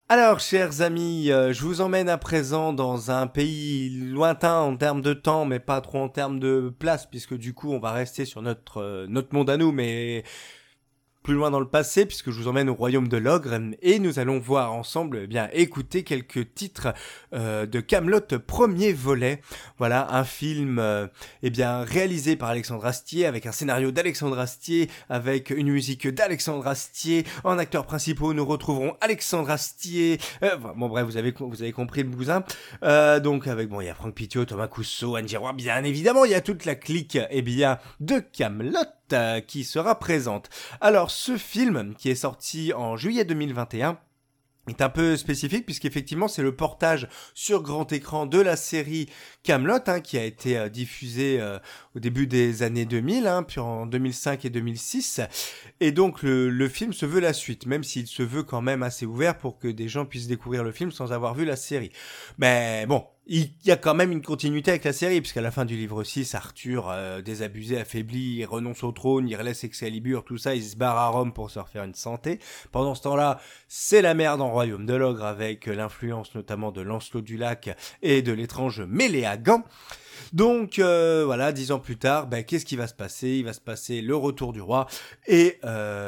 Alors, chers amis, je vous emmène à présent dans un pays lointain en termes de temps, mais pas trop en termes de place, puisque du coup, on va rester sur notre monde à nous, mais plus loin dans le passé, puisque je vous emmène au royaume de l'ogre, et nous allons voir ensemble, écouter quelques titres de Camelot premier volet. Voilà, un film, réalisé par Alexandre Astier, avec un scénario d'Alexandre Astier, avec une musique d'Alexandre Astier. En acteurs principaux, nous retrouverons Alexandre Astier. Vous avez compris le bousin. Il y a Franck Pittiot, Thomas Cousseau, Anne Giroir, bien évidemment, il y a toute la clique, de Camelot qui sera présente. Alors, ce film, qui est sorti en juillet 2021, est un peu spécifique puisqu'effectivement c'est le portage sur grand écran de la série Camelot, qui a été diffusée au début des années 2000, puis en 2005 et 2006. Et donc le film se veut la suite, même s'il se veut quand même assez ouvert pour que des gens puissent découvrir le film sans avoir vu la série. Mais bon, il y a quand même une continuité avec la série, puisqu'à la fin du livre 6, Arthur, désabusé, affaibli, il renonce au trône, il relaisse Excalibur, tout ça, il se barre à Rome pour se refaire une santé. Pendant ce temps-là, c'est la merde en royaume de l'ogre, avec l'influence notamment de Lancelot du Lac et de l'étrange Méléagant. Donc 10 ans plus tard, qu'est-ce qui va se passer? Il va se passer le retour du roi et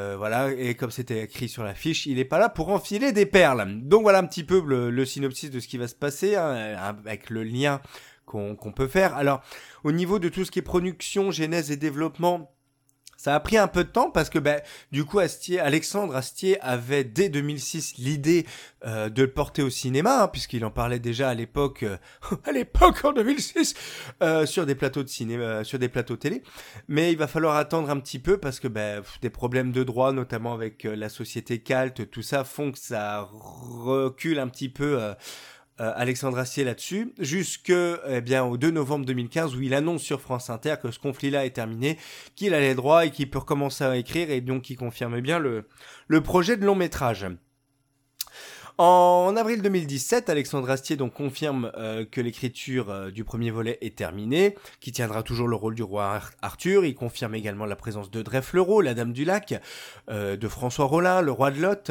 et comme c'était écrit sur l'affiche, il est pas là pour enfiler des perles. Donc voilà un petit peu le synopsis de ce qui va se passer, avec le lien qu'on peut faire. Alors au niveau de tout ce qui est production, genèse et développement, ça a pris un peu de temps parce que du coup Alexandre Astier avait dès 2006 l'idée de le porter au cinéma, puisqu'il en parlait déjà à l'époque à l'époque en 2006 sur des plateaux de cinéma, sur des plateaux télé. Mais il va falloir attendre un petit peu parce que des problèmes de droit, notamment avec la société Calt, tout ça font que ça recule un petit peu. Alexandre Astier là-dessus, au 2 novembre 2015 où il annonce sur France Inter que ce conflit-là est terminé, qu'il a les droits et qu'il peut recommencer à écrire, et donc il confirme bien le projet de long métrage. En avril 2017, Alexandre Astier donc confirme que l'écriture du premier volet est terminée, qui tiendra toujours le rôle du roi Arthur. Il confirme également la présence de Dreyfus-Leroux, la Dame du Lac, de François Rollin, le roi de Lot,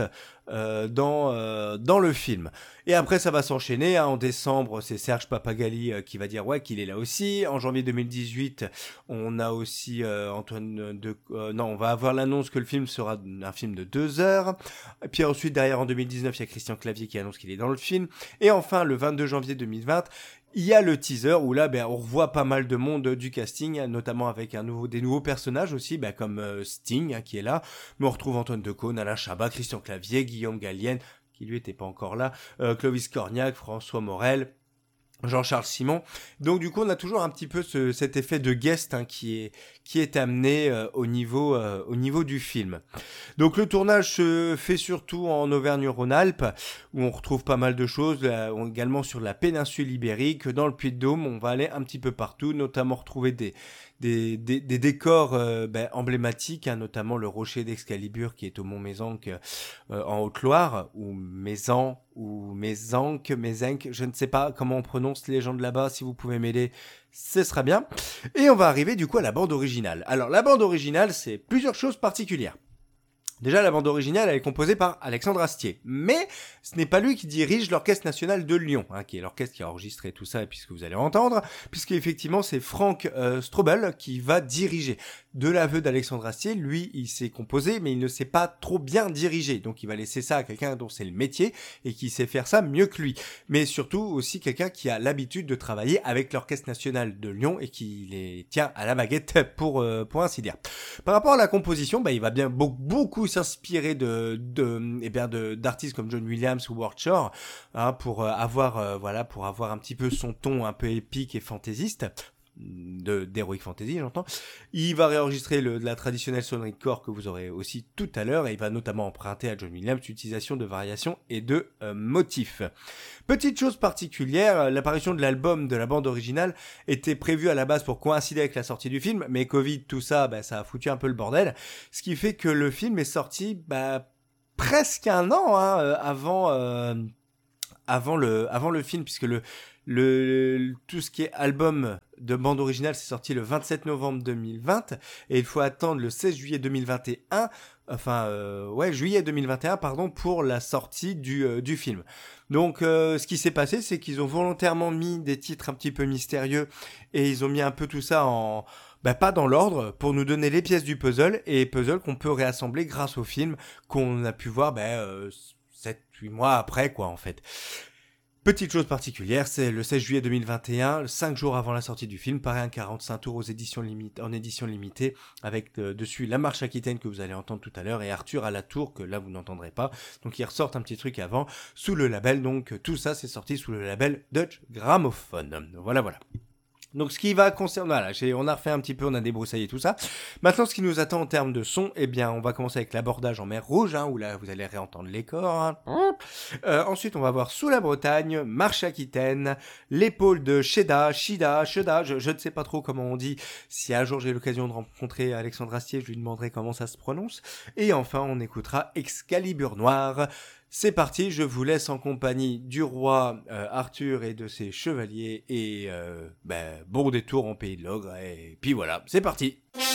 dans le film. Et après, ça va s'enchaîner. En décembre, c'est Serge Papagali qui va dire qu'il est là aussi. En janvier 2018, on a aussi on va avoir l'annonce que le film sera un film de 2 heures. Et puis ensuite, derrière, en 2019, il y a Christian Clavier qui annonce qu'il est dans le film. Et enfin, le 22 janvier 2020, il y a le teaser où là, on revoit pas mal de monde du casting, notamment avec des nouveaux personnages aussi, comme Sting qui est là. Mais on retrouve Antoine Decaune, Alain Chabat, Christian Clavier, Guillaume Gallienne, qui lui était pas encore là, Clovis Cornillac, François Morel, Jean-Charles Simon. Donc du coup, on a toujours un petit peu cet effet de guest qui est amené au niveau du film. Donc le tournage se fait surtout en Auvergne-Rhône-Alpes, où on retrouve pas mal de choses, également sur la péninsule ibérique, dans le Puy-de-Dôme, on va aller un petit peu partout, notamment retrouver des décors emblématiques, notamment le rocher d'Excalibur qui est au Mont Mézenc en Haute-Loire, ou Mézenc, je ne sais pas comment on prononce les gens de là-bas, si vous pouvez m'aider, ce sera bien. Et on va arriver du coup à la bande originale. Alors la bande originale, c'est plusieurs choses particulières. Déjà, la bande originale, elle est composée par Alexandre Astier. Mais ce n'est pas lui qui dirige l'Orchestre National de Lyon, qui est l'orchestre qui a enregistré tout ça, et puisque vous allez entendre, puisqu'effectivement, c'est Franck Strobel qui va diriger. De l'aveu d'Alexandre Astier, lui, il sait composer, mais il ne sait pas trop bien diriger. Donc, il va laisser ça à quelqu'un dont c'est le métier, et qui sait faire ça mieux que lui. Mais surtout, aussi quelqu'un qui a l'habitude de travailler avec l'Orchestre National de Lyon, et qui les tient à la baguette, pour ainsi dire. Par rapport à la composition, il va bien beaucoup s'inspirer d'artistes comme John Williams ou Ward Shore, pour avoir un petit peu son ton un peu épique et fantaisiste, d'Heroic Fantasy, j'entends. Il va réenregistrer de la traditionnelle sonnerie de corps que vous aurez aussi tout à l'heure, et il va notamment emprunter à John Williams l'utilisation de variations et de motifs. Petite chose particulière, l'apparition de l'album de la bande originale était prévue à la base pour coïncider avec la sortie du film, mais Covid, tout ça, ça a foutu un peu le bordel, ce qui fait que le film est sorti presque un an avant le film, puisque Tout ce qui est album de bande originale, c'est sorti le 27 novembre 2020 et il faut attendre le 16 juillet 2021, juillet 2021, pardon, pour la sortie du film. Donc, ce qui s'est passé, c'est qu'ils ont volontairement mis des titres un petit peu mystérieux et ils ont mis un peu tout ça pas dans l'ordre, pour nous donner les pièces du puzzle, et puzzle qu'on peut réassembler grâce au film qu'on a pu voir 7-8 mois après, quoi, en fait. Petite chose particulière, c'est le 16 juillet 2021, 5 jours avant la sortie du film, paraît un 45 tours en édition limitée, avec dessus la marche Aquitaine que vous allez entendre tout à l'heure, et Arthur à la tour, que là vous n'entendrez pas. Donc ils ressortent un petit truc avant, sous le label, donc tout ça c'est sorti sous le label Dutch Gramophone. Voilà. Donc ce qui va concerner, voilà, on a refait un petit peu, on a débroussaillé tout ça. Maintenant, ce qui nous attend en termes de son, eh bien, on va commencer avec l'abordage en mer Rouge, où là, vous allez réentendre les corps. Ensuite, on va voir Sous la Bretagne, Marche Aquitaine, l'épaule de Sheda, je ne sais pas trop comment on dit. Si un jour j'ai l'occasion de rencontrer Alexandre Astier, je lui demanderai comment ça se prononce. Et enfin, on écoutera Excalibur Noir. C'est parti, je vous laisse en compagnie du roi Arthur et de ses chevaliers et bon détour en pays de l'ogre et puis voilà, c'est parti.